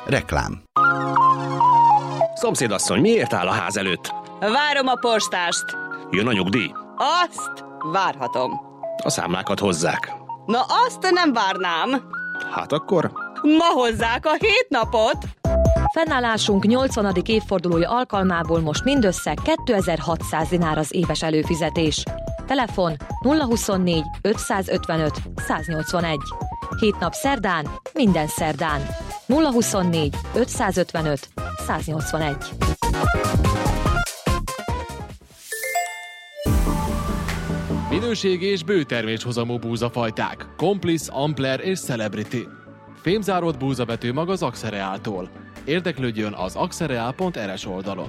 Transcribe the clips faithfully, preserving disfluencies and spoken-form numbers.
Reklám. Szomszédasszony, miért áll a ház előtt? Várom a postást. Jön a nyugdíj? Azt várhatom. A számlákat hozzák. Na azt nem várnám. Hát akkor? Ma hozzák a hét napot. Fennállásunk nyolcvanadik évfordulója alkalmából most mindössze kétezer-hatszáz dinár az éves előfizetés. Telefon nulla huszonnégy ötszázötvenöt száznyolcvanegy. Hét nap szerdán, minden szerdán. nulla huszonnégy ötszázötvenöt száznyolcvanegy. Minőség és bőterméshozamú búzafajták. Complice, Ampler és Celebrity. Fémzáródott búzabető mag az Axereáltól. Érdeklődjön az axereál pont er es oldalon.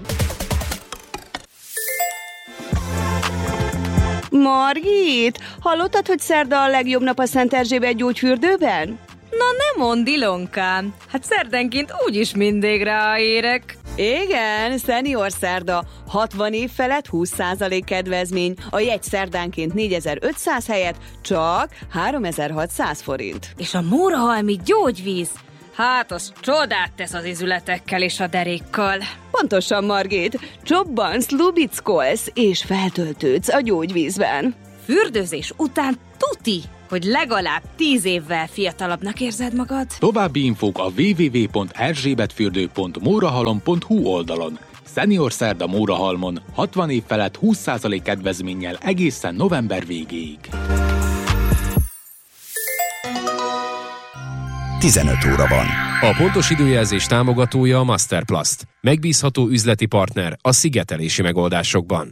Margit, hallottad, hogy szerda a legjobb nap a Szent Erzsébet gyógyfürdőben? Na ne mondd, Ilonkám, hát szerdenként úgyis mindig ráérek. Igen, Senior szerda, hatvan év felett húsz százalék kedvezmény, a jegy szerdánként négyezer-ötszáz helyett csak háromezer-hatszáz forint. És a mórahalmi gyógyvíz, hát az csodát tesz az izületekkel és a derékkal. Pontosan, Margit, csobbansz, lubickolsz és feltöltődsz a gyógyvízben. Fürdőzés után tuti, hogy legalább tíz évvel fiatalabbnak érzed magad. További infók a double-u double-u double-u pont erzsébetfürdő pont mórahalom pont hu oldalon. Senior szerda Mórahalmon, hatvan év felett húsz százalék kedvezménnyel egészen november végéig. tizenöt óra van. A pontos időjelzés támogatója a Masterplast. Megbízható üzleti partner a szigetelési megoldásokban.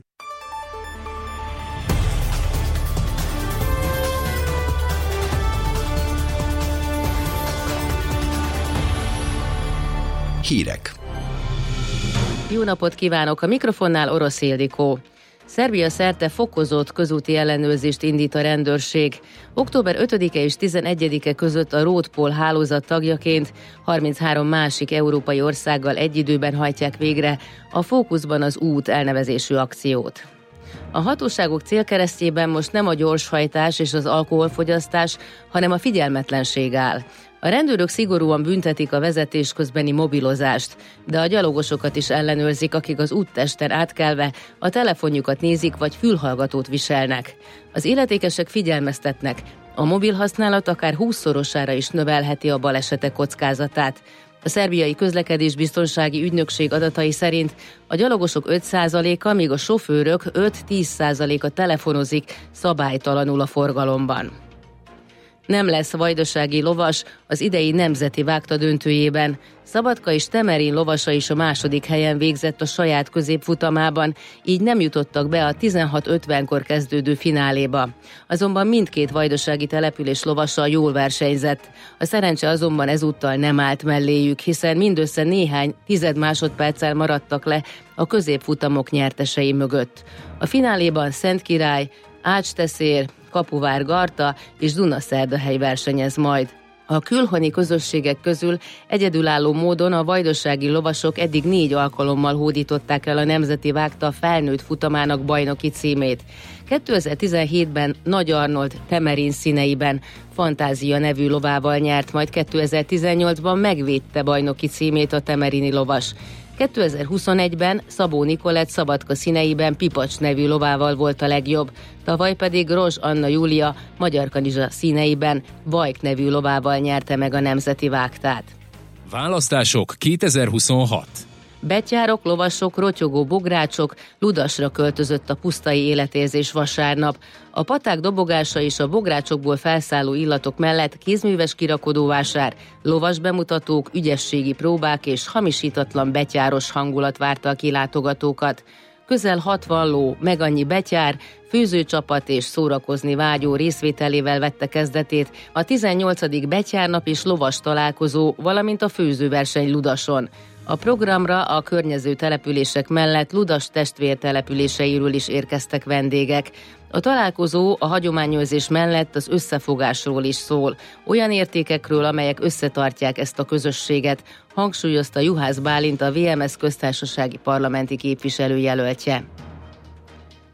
Hírek. Jó napot kívánok! A mikrofonnál Orosz Ildikó. Szerbia szerte fokozott közúti ellenőrzést indít a rendőrség. október ötödike és tizenegyedike között a Roadpol hálózat tagjaként harminchárom másik európai országgal egy időben hajtják végre a Fókuszban az út elnevezésű akciót. A hatóságok célkeresztjében most nem a gyorshajtás és az alkoholfogyasztás, hanem a figyelmetlenség áll. A rendőrök szigorúan büntetik a vezetés közbeni mobilozást, de a gyalogosokat is ellenőrzik, akik az úttesten átkelve a telefonjukat nézik vagy fülhallgatót viselnek. Az illetékesek figyelmeztetnek, a mobil használat akár hússzorosára is növelheti a balesetek kockázatát. A szerbiai közlekedésbiztonsági ügynökség adatai szerint a gyalogosok öt százaléka, míg a sofőrök öt-tíz százaléka telefonozik szabálytalanul a forgalomban. Nem lesz vajdasági lovas az idei nemzeti vágta döntőjében. Szabadka és Temerin lovasa is a második helyen végzett a saját középfutamában, így nem jutottak be a tizenhat ötvenkor kezdődő fináléba. Azonban mindkét vajdasági település lovasa jól versenyzett. A szerencse azonban ezúttal nem állt melléjük, hiszen mindössze néhány tized másodperccel maradtak le a középfutamok nyertesei mögött. A fináléban Szentkirály, Ács-Teszér, Kapuvár-Garta és Dunaszerdahely versenyez majd. A külhoni közösségek közül egyedülálló módon a vajdasági lovasok eddig négy alkalommal hódították el a nemzeti vágta felnőtt futamának bajnoki címét. kétezer-tizenhétben Nagy Arnold Temerin színeiben Fantázia nevű lovával nyert, majd kétezer-tizennyolcban megvédte bajnoki címét a temerini lovas. kétezer-huszonegyben Szabó Nikolett Szabadka színeiben Pipacs nevű lovával volt a legjobb, tavaly pedig Rozs Anna Júlia Magyar Kanizsa színeiben Vajk nevű lovával nyerte meg a nemzeti vágtát. Választások kétezer-huszonhat. Betyárok, lovasok, rotyogó bográcsok, ludasra költözött a pusztai életérzés vasárnap. A paták dobogása és a bográcsokból felszálló illatok mellett kézműves kirakodóvásár, lovas bemutatók, ügyességi próbák és hamisítatlan betyáros hangulat várta a kilátogatókat. Közel hatvan ló, meg annyi betyár, főzőcsapat és szórakozni vágyó részvételével vette kezdetét a tizennyolcadik betyárnap és lovas találkozó, valamint a főzőverseny Ludason. A programra a környező települések mellett Ludas testvér településeiről is érkeztek vendégek. A találkozó a hagyományőrzés mellett az összefogásról is szól, olyan értékekről, amelyek összetartják ezt a közösséget, hangsúlyozta Juhász Bálint, a vé em es köztársasági parlamenti képviselőjelöltje.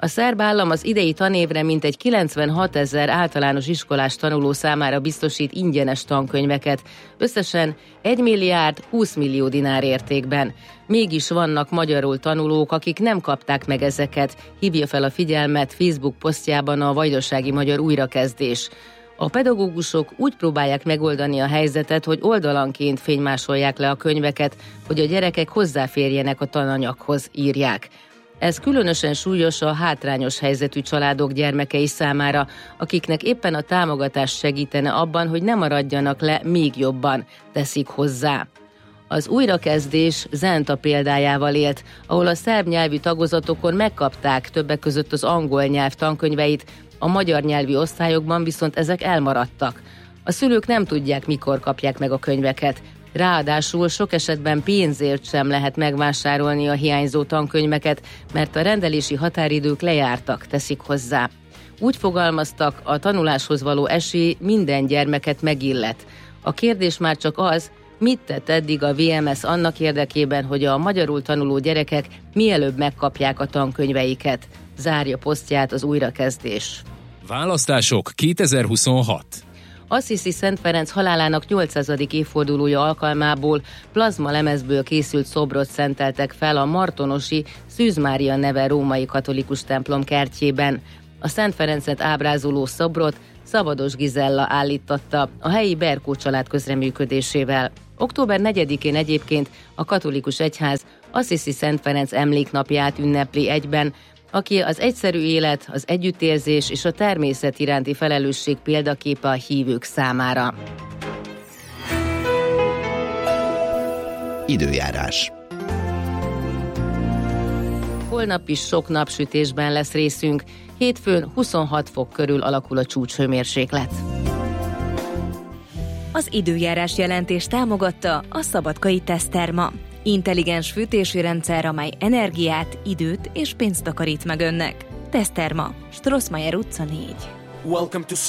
A szerb állam az idei tanévre mintegy kilencvenhatezer általános iskolás tanuló számára biztosít ingyenes tankönyveket, összesen egy milliárd húsz millió dinár értékben. Mégis vannak magyarul tanulók, akik nem kapták meg ezeket, hívja fel a figyelmet Facebook posztjában a Vajdasági Magyar Újrakezdés. A pedagógusok úgy próbálják megoldani a helyzetet, hogy oldalanként fénymásolják le a könyveket, hogy a gyerekek hozzáférjenek a tananyaghoz, írják. Ez különösen súlyos a hátrányos helyzetű családok gyermekei számára, akiknek éppen a támogatás segítene abban, hogy ne maradjanak le még jobban, teszik hozzá. Az újrakezdés Zenta példájával élt, ahol a szerb nyelvű tagozatokon megkapták többek között az angol nyelv tankönyveit, a magyar nyelvű osztályokban viszont ezek elmaradtak. A szülők nem tudják, mikor kapják meg a könyveket. Ráadásul sok esetben pénzért sem lehet megvásárolni a hiányzó tankönyveket, mert a rendelési határidők lejártak, teszik hozzá. Úgy fogalmaztak, a tanuláshoz való esély minden gyermeket megillet. A kérdés már csak az, mit tett eddig a vé em es annak érdekében, hogy a magyarul tanuló gyerekek mielőbb megkapják a tankönyveiket. Zárja posztját az Újrakezdés. Választások kétezer-huszonhat. Assisi Szent Ferenc halálának nyolcszázadik évfordulója alkalmából plazma lemezből készült szobrot szenteltek fel a martonosi Szűz Mária neve római katolikus templom kertjében. A Szent Ferencet ábrázoló szobrot Szabados Gizella állíttatta a helyi Berkó család közreműködésével. október negyedikén egyébként a katolikus egyház Assisi Szent Ferenc emléknapját ünnepli egyben, aki az egyszerű élet, az együttérzés és a természet iránti felelősség példaképe a hívők számára. Időjárás. Holnap is sok napsütésben lesz részünk, hétfőn huszonhat fok körül alakul a csúcshőmérséklet. Az időjárás jelentés támogatta a Szabadkai Teszterma. Intelligens fűtési rendszer, amely energiát, időt és pénzt takarít meg önnek. Teszterma, Strossmayer utca négy. Welcome to